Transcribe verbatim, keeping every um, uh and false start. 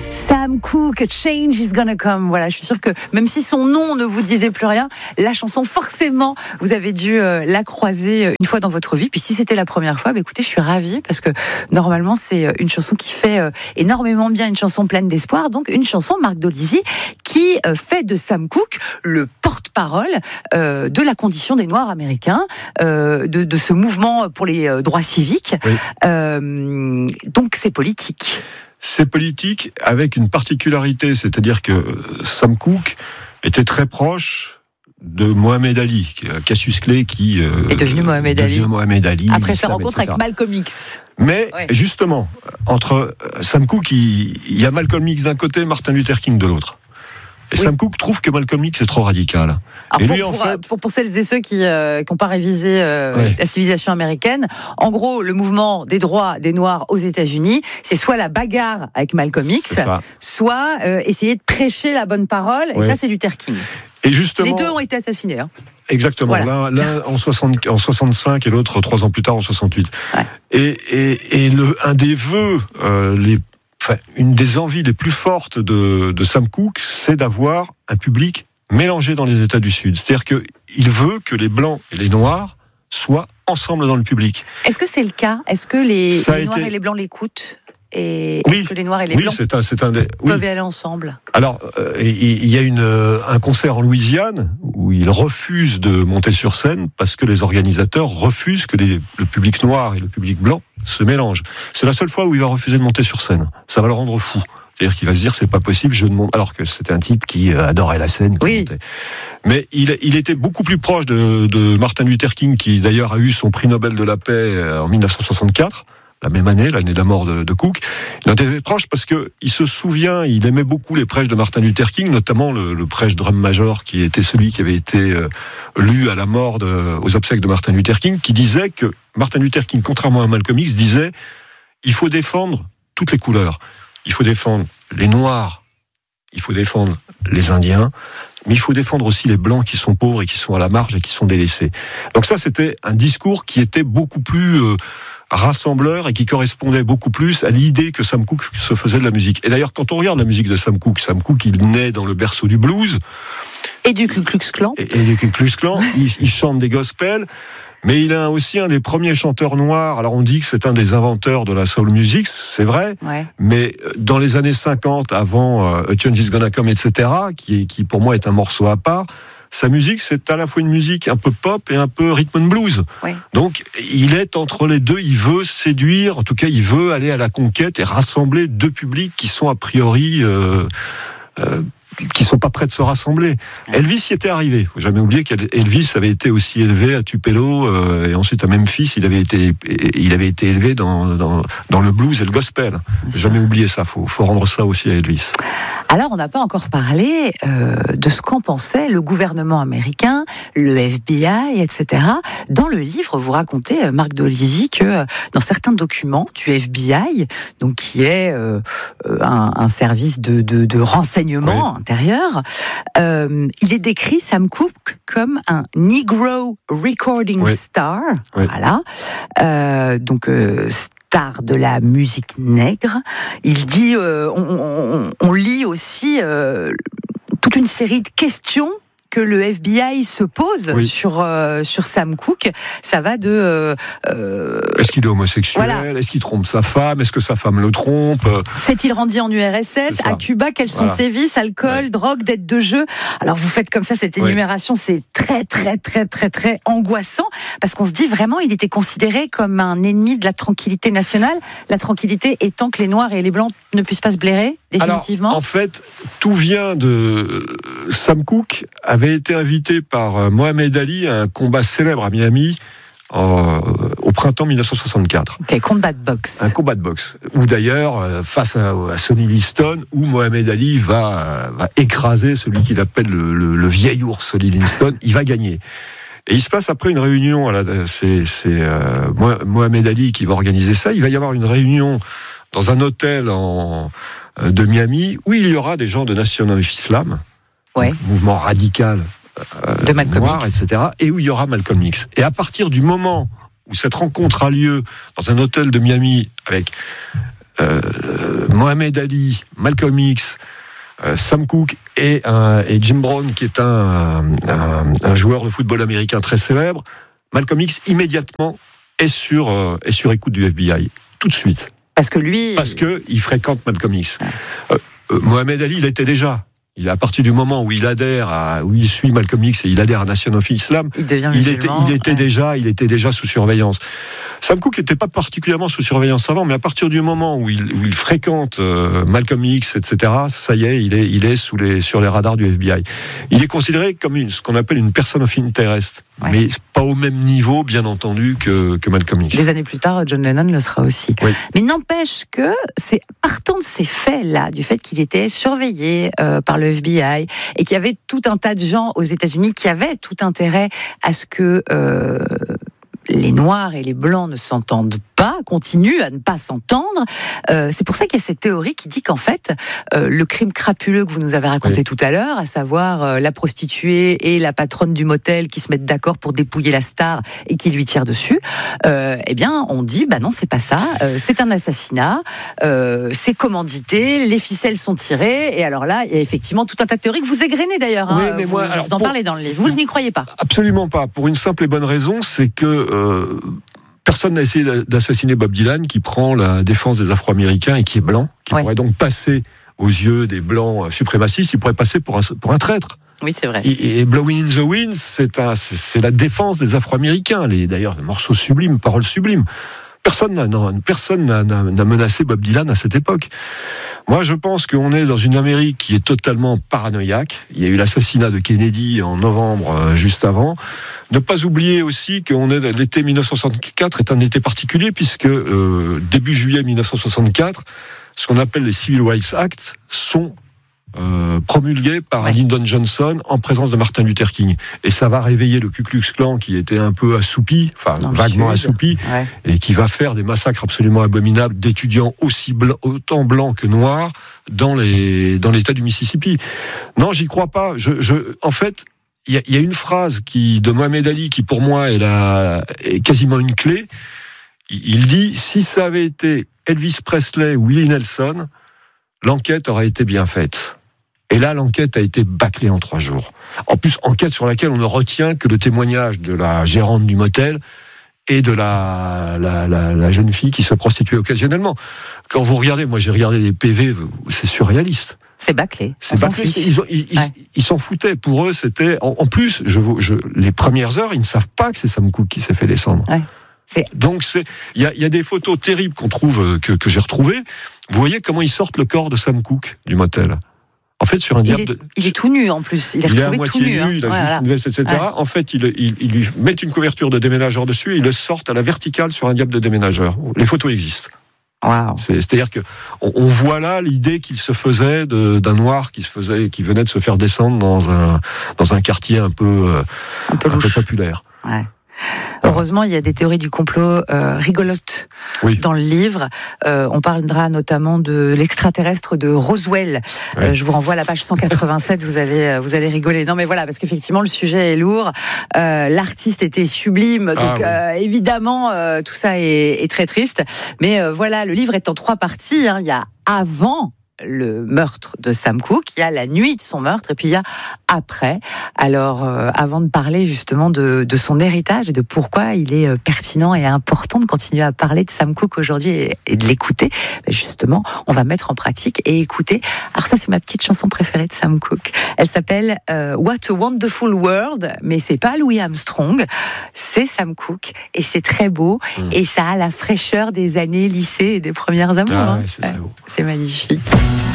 Sam Cooke, Change is Gonna Come. Voilà, je suis sûre que même si son nom ne vous disait plus rien, la chanson, forcément, vous avez dû euh, la croiser une fois dans votre vie. Puis si c'était la première fois, bah, écoutez, je suis ravie parce que normalement, c'est une chanson qui fait euh, énormément bien, une chanson pleine d'espoir. Donc, une chanson, Marc Dolizzi, qui euh, fait de Sam Cooke le porte-parole euh, de la condition des Noirs américains, euh, de, de ce mouvement pour les euh, droits civiques. Oui. Euh, donc, c'est politique. C'est politique avec une particularité, c'est-à-dire que Sam Cooke était très proche de Mohamed Ali, Cassius Clay qui euh, est devenu Mohamed Ali, Mohamed Ali après sa rencontre et cetera avec Malcolm X. Mais ouais. Justement, entre Sam Cooke, il, il y a Malcolm X d'un côté, Martin Luther King de l'autre. Et oui. Sam Cooke trouve que Malcolm X est trop radical. Alors et pour, lui, en pour, fait... pour, pour celles et ceux qui n'ont euh, pas révisé euh, oui. la civilisation américaine, en gros, le mouvement des droits des Noirs aux États-Unis, c'est soit la bagarre avec Malcolm X, soit euh, essayer de prêcher la bonne parole. Et oui. ça, c'est Luther King. Et justement, les deux ont été assassinés. Hein. Exactement. Voilà. L'un, l'un en, soixante, en soixante-cinq et l'autre trois ans plus tard en soixante-huit. Ouais. Et, et, et le, un des vœux euh, les Enfin, une des envies les plus fortes de, de Sam Cooke, c'est d'avoir un public mélangé dans les États du Sud. C'est-à-dire qu'il veut que les Blancs et les Noirs soient ensemble dans le public. Est-ce que c'est le cas ? Est-ce que les, les été... Noirs et les Blancs l'écoutent ? Et oui, est-ce que les Noirs et les oui, Blancs c'est un, c'est un des, oui. peuvent y aller ensemble ? Alors, euh, il y a une, un concert en Louisiane où ils refusent de monter sur scène parce que les organisateurs refusent que les, le public noir et le public blanc se mélangent. C'est la seule fois où il va refuser de monter sur scène. Ça va le rendre fou. C'est-à-dire qu'il va se dire c'est pas possible, je ne monte. Alors que c'était un type qui adorait la scène. Qui oui. montait. Mais il, il était beaucoup plus proche de, de Martin Luther King, qui d'ailleurs a eu son prix Nobel de la paix en dix-neuf cent soixante-quatre. La même année, l'année de la mort de, de Cooke. Il en était proche parce que il se souvient, il aimait beaucoup les prêches de Martin Luther King, notamment le, le prêche Drum Major, qui était celui qui avait été euh, lu à la mort de, aux obsèques de Martin Luther King, qui disait que Martin Luther King, contrairement à Malcolm X, disait il faut défendre toutes les couleurs. Il faut défendre les Noirs, il faut défendre les Indiens, mais il faut défendre aussi les Blancs qui sont pauvres et qui sont à la marge et qui sont délaissés. Donc ça, c'était un discours qui était beaucoup plus euh, rassembleur et qui correspondait beaucoup plus à l'idée que Sam Cooke se faisait de la musique. Et d'ailleurs, quand on regarde la musique de Sam Cooke, Sam Cooke, il naît dans le berceau du blues. Et du Ku Klux Klan. Et, et du Ku Klux Klan. il, il chante des gospels. Mais il est aussi un des premiers chanteurs noirs. Alors on dit que c'est un des inventeurs de la soul music, c'est vrai. Ouais. Mais dans les années cinquante, avant euh, A Change is Gonna Come, et cetera, qui, qui pour moi est un morceau à part, sa musique, c'est à la fois une musique un peu pop et un peu rhythm and blues. Ouais. Donc, il est entre les deux. Il veut séduire, en tout cas, il veut aller à la conquête et rassembler deux publics qui sont a priori... Euh, euh, qui sont pas prêts de se rassembler. Elvis y était arrivé. Faut jamais oublier qu'Elvis avait été aussi élevé à Tupelo euh, et ensuite à Memphis. Il avait été, il avait été élevé dans dans, dans le blues et le gospel. Faut jamais oublier ça. Faut faut rendre ça aussi à Elvis. Alors, on n'a pas encore parlé euh, de ce qu'en pensait le gouvernement américain, le F B I, et cetera. Dans le livre, vous racontez, Marc Dolizzi, que euh, dans certains documents du F B I, donc qui est euh, un, un service de, de, de renseignement oui. intérieur, euh, il est décrit, Sam Cooke, comme un Negro Recording oui. Star. Oui. Voilà. Euh, donc, euh, star de la musique nègre. Il dit, euh, on, on, on lit aussi euh, toute une série de questions que le F B I se pose oui. sur euh, sur Sam Cooke. Ça va de euh, euh, est-ce qu'il est homosexuel, voilà. Est-ce qu'il trompe sa femme, est-ce que sa femme le trompe, s'est-il rendu en U R S S, à Cuba, quels voilà. sont ses vices, alcool, ouais. drogue, dette de jeu. Alors vous faites comme ça cette énumération, ouais. c'est très très très très très angoissant parce qu'on se dit vraiment il était considéré comme un ennemi de la tranquillité nationale. La tranquillité étant que les Noirs et les Blancs ne puissent pas se blairer définitivement. Alors, en fait, tout vient de Sam Cooke avait été invité par Mohamed Ali à un combat célèbre à Miami euh, au printemps dix-neuf cent soixante-quatre. Ok, combat de boxe. Un combat de boxe. Où d'ailleurs, face à, à Sonny Liston, où Mohamed Ali va, va écraser celui qu'il appelle le, le, le vieil ours Sonny Liston, il va gagner. Et il se passe après une réunion, là, c'est, c'est euh, Mohamed Ali qui va organiser ça, il va y avoir une réunion dans un hôtel en, de Miami où il y aura des gens de Nation of Islam, ouais. mouvement radical euh, de Malcolm noir, X. et cetera. Et où il y aura Malcolm X. Et à partir du moment où cette rencontre a lieu dans un hôtel de Miami avec euh, Mohamed Ali, Malcolm X, euh, Sam Cooke et, un, et Jim Brown, qui est un, un, un joueur de football américain très célèbre, Malcolm X immédiatement est sur, euh, est sur écoute du F B I, tout de suite. Parce que lui... Parce qu'il fréquente Malcolm X. Ouais. Euh, euh, Mohamed Ali, il était déjà. Il, à partir du moment où il adhère à, où il suit Malcolm X et il adhère à Nation of Islam, il, devient il était, il était ouais. déjà, il était déjà sous surveillance. Sam Cooke n'était pas particulièrement sous surveillance avant, mais à partir du moment où il, où il fréquente euh, Malcolm X, et cetera, ça y est, il est, il est sous les, sur les radars du F B I. Il est considéré comme une, ce qu'on appelle une person of interest, ouais. mais pas au même niveau, bien entendu, que, que Malcolm X. Des années plus tard, John Lennon le sera aussi. Oui. Mais n'empêche que, c'est partant de ces faits-là, du fait qu'il était surveillé euh, par le F B I et qu'il y avait tout un tas de gens aux États-Unis qui avaient tout intérêt à ce que euh, les Noirs et les Blancs ne s'entendent pas, continuent à ne pas s'entendre. Euh, c'est pour ça qu'il y a cette théorie qui dit qu'en fait, euh, le crime crapuleux que vous nous avez raconté oui. tout à l'heure, à savoir euh, la prostituée et la patronne du motel qui se mettent d'accord pour dépouiller la star et qui lui tirent dessus, euh, eh bien, on dit, bah non, c'est pas ça, euh, c'est un assassinat, euh, c'est commandité, les ficelles sont tirées, et alors là, il y a effectivement tout un tas de théories que vous égrenez d'ailleurs. Oui, hein, mais vous, moi, vous alors, en pour... parlez dans le livre, vous n'y croyez pas? Absolument pas, pour une simple et bonne raison, c'est que euh, personne n'a essayé d'assassiner Bob Dylan, qui prend la défense des Afro-Américains et qui est blanc, qui ouais. pourrait donc passer aux yeux des blancs suprémacistes, il pourrait passer pour un, pour un traître. Oui, c'est vrai. Et, et Blowing in the Wind, c'est, un, c'est, c'est la défense des Afro-Américains. Les, d'ailleurs, des morceaux sublimes, paroles sublimes. Personne n'a, non, personne n'a, n'a, n'a menacé Bob Dylan à cette époque. Moi, je pense qu'on est dans une Amérique qui est totalement paranoïaque. Il y a eu l'assassinat de Kennedy en novembre, euh, juste avant. Ne pas oublier aussi qu'on est l'été dix-neuf cent soixante-quatre est un été particulier, puisque euh, début juillet dix-neuf cent soixante-quatre, ce qu'on appelle les Civil Rights Act sont Euh, promulgué par ouais. Lyndon Johnson en présence de Martin Luther King. Et ça va réveiller le Ku Klux Klan qui était un peu assoupi, enfin Dans vaguement assoupi, ouais. et qui va faire des massacres absolument abominables d'étudiants aussi blancs, autant blancs que noirs dans, les, dans l'État du Mississippi. Non, j'y crois pas. Je, je, en fait, il y, y a une phrase qui, de Mohamed Ali qui pour moi est, la, est quasiment une clé. Il dit, si ça avait été Elvis Presley ou Willie Nelson, l'enquête aurait été bien faite. Et là, l'enquête a été bâclée en trois jours. En plus, enquête sur laquelle on ne retient que le témoignage de la gérante du motel et de la, la, la, la jeune fille qui se prostituait occasionnellement. Quand vous regardez, moi j'ai regardé les P V, c'est surréaliste. C'est bâclé. C'est bâclé. Ils, ils, ouais. ils, ils s'en foutaient. Pour eux, c'était... En, en plus, je, je, les premières heures, ils ne savent pas que c'est Sam Cooke qui s'est fait descendre. Ouais. C'est... Donc, c'est, il y a, y a des photos terribles qu'on trouve, que, que j'ai retrouvées. Vous voyez comment ils sortent le corps de Sam Cooke du motel. En fait, sur un diable de... Il est tout nu, en plus. Il est, il est à retrouvé moitié tout nu. nu, hein. il a ouais, juste voilà. une veste, et cetera. Ouais. En fait, ils il, il lui mettent une couverture de déménageur dessus et ils le sortent à la verticale sur un diable de déménageur. Les photos existent. Wow. C'est, c'est-à-dire que on, on voit là l'idée qu'il se faisait de, d'un noir qui se faisait, qui venait de se faire descendre dans un dans un quartier un peu un peu, un peu populaire. Ouais. Heureusement, il y a des théories du complot euh, rigolotes oui. dans le livre. Euh, on parlera notamment de l'extraterrestre de Roswell. Oui. Euh, je vous renvoie à la page cent quatre-vingt-sept. Vous allez, vous allez rigoler. Non, mais voilà, parce qu'effectivement, le sujet est lourd. Euh, l'artiste était sublime, donc ah, oui. euh, évidemment, euh, tout ça est, est très triste. Mais euh, voilà, le livre est en trois parties. Hein. Il y a avant le meurtre de Sam Cooke, il y a la nuit de son meurtre, et puis il y a après. Alors, euh, avant de parler justement de, de son héritage et de pourquoi il est pertinent et important de continuer à parler de Sam Cooke aujourd'hui et, et de l'écouter, justement, on va mettre en pratique et écouter. Alors ça, c'est ma petite chanson préférée de Sam Cooke. Elle s'appelle euh, What a Wonderful World, mais c'est pas Louis Armstrong, c'est Sam Cooke, et c'est très beau, mmh. et ça a la fraîcheur des années lycée et des premières amours. Ah, hein. ouais, c'est, ouais, très beau. C'est magnifique.